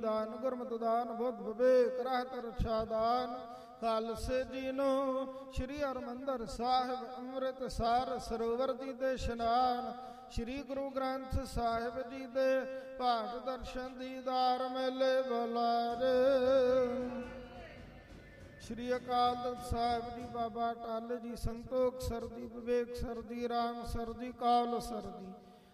ਦਾਨ ਗੁਰਮਤਿ ਦਾਨ ਬੁੱਧ ਵਿਵੇਕ ਰਹਿਤ ਰਛਾ ਦਾਨ ਖਾਲਸੇ ਜੀ ਨੂੰ ਸ੍ਰੀ ਹਰਿਮੰਦਰ ਸਾਹਿਬ ਅੰਮ੍ਰਿਤਸਰ ਸਰੋਵਰ ਦੀ ਦੇ ਇਸ਼ਨਾਨ ਸ੍ਰੀ ਗੁਰੂ ਗ੍ਰੰਥ ਸਾਹਿਬ ਜੀ ਦੇ ਪਾਠ ਦਰਸ਼ਨ ਦੀਦਾਰ ਮੇਲੇ ਬੁਲਾਰੇ। ਸ੍ਰੀ ਅਕਾਲ ਤਖ਼ਤ ਸਾਹਿਬ ਜੀ ਬਾਬਾ ਟਾਲੇ ਜੀ ਸੰਤੋਖ ਸਰ ਦੀ ਵਿਵੇਕ ਸਰ ਦੀ ਰਾਮ ਸਰ ਦੀ ਕਾਲ ਸਰ ਦੀ